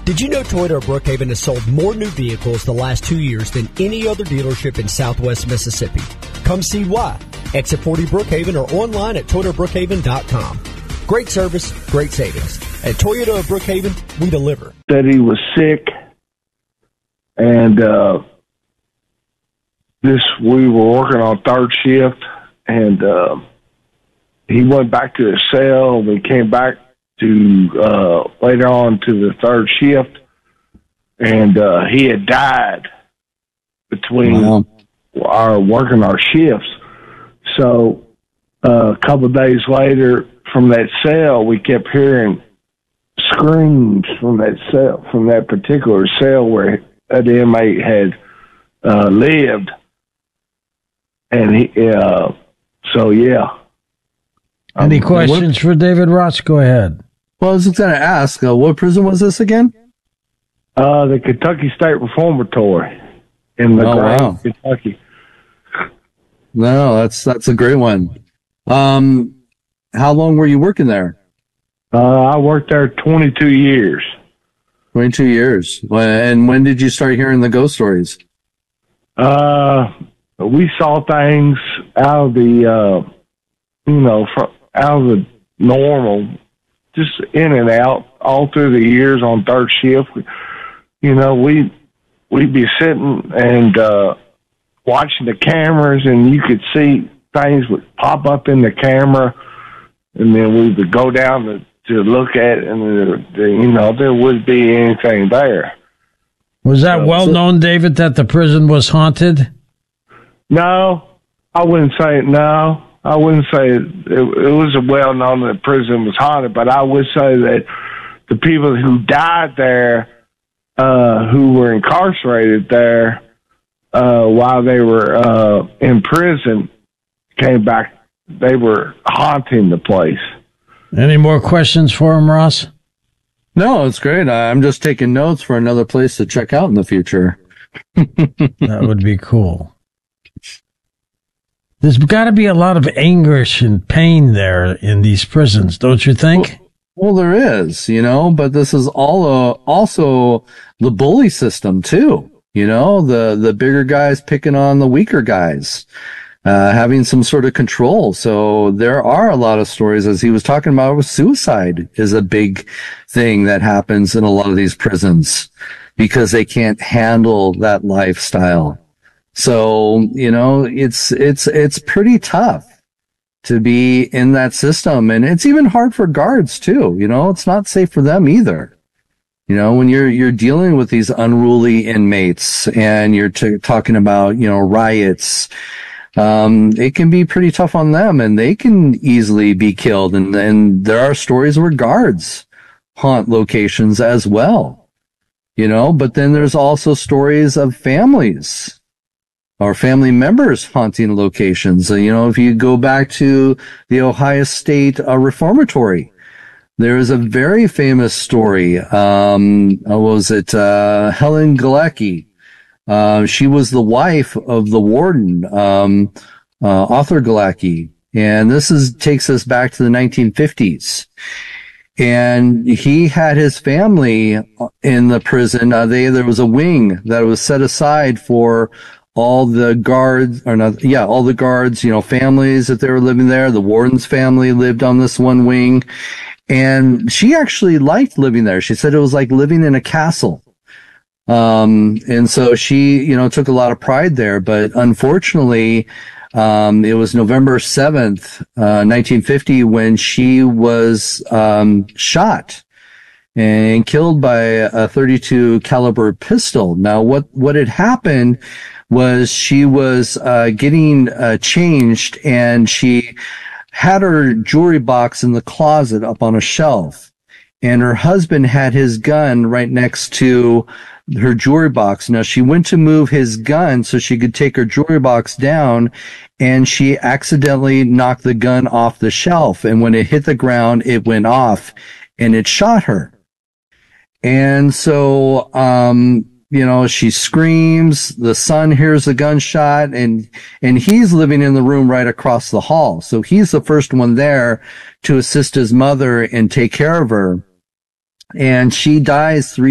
Did you know Toyota of Brookhaven has sold more new vehicles the last 2 years than any other dealership in Southwest Mississippi? Come see why. Exit 40 Brookhaven or online at ToyotaBrookhaven.com. Great service, great savings. At Toyota of Brookhaven, we deliver. That he was sick, and we were working on third shift, and he went back to his cell. We came back to later on to the third shift, and he had died between our working our shifts. So a couple of days later, from that cell, we kept hearing screams from that particular cell where that inmate had lived, and Any questions for David Ross? Go ahead. Well, I was just going to ask, what prison was this again? The Kentucky State Reformatory in LaGrange, Kentucky. No, that's a great one. How long were you working there? I worked there 22 years. 22 years. And when did you start hearing the ghost stories? We saw things out of the, out of the normal, just in and out all through the years on third shift. We'd be sitting and watching the cameras, and you could see things would pop up in the camera, and then we would go down to look at it, and there wouldn't be anything there. Was that well known, David, that the prison was haunted? No, I wouldn't say it. No, I wouldn't say it was well known that the prison was haunted, but I would say that the people who died there, who were incarcerated there while they were in prison, came back. They were haunting the place. Any more questions for him, Ross? No, it's great. I'm just taking notes for another place to check out in the future. That would be cool. There's got to be a lot of anguish and pain there in these prisons, don't you think? Well, there is, but this is also the bully system too. The bigger guys picking on the weaker guys, having some sort of control. So there are a lot of stories, as he was talking about, with suicide is a big thing that happens in a lot of these prisons because they can't handle that lifestyle. So, it's pretty tough to be in that system. And it's even hard for guards too. It's not safe for them either. When you're dealing with these unruly inmates and you're talking about, riots, it can be pretty tough on them, and they can easily be killed. And there are stories where guards haunt locations as well, but then there's also stories of families or family members haunting locations. If you go back to the Ohio State Reformatory, there is a very famous story. Helen Galecki? She was the wife of the warden, Arthur Galecki. And this takes us back to the 1950s. And he had his family in the prison. There was a wing that was set aside for all the guards, families that they were living there. The warden's family lived on this one wing. And she actually liked living there. She said it was like living in a castle. And so she, took a lot of pride there, but unfortunately, it was November 7th, 1950 when she was, shot and killed by a .32 caliber pistol. Now, what had happened was she was, getting, changed, and she had her jewelry box in the closet up on a shelf, and her husband had his gun right next to her jewelry box. Now, she went to move his gun so she could take her jewelry box down, and she accidentally knocked the gun off the shelf. And when it hit the ground, it went off and it shot her. And so, she screams, the son hears the gunshot, and he's living in the room right across the hall. So he's the first one there to assist his mother and take care of her. And she dies 3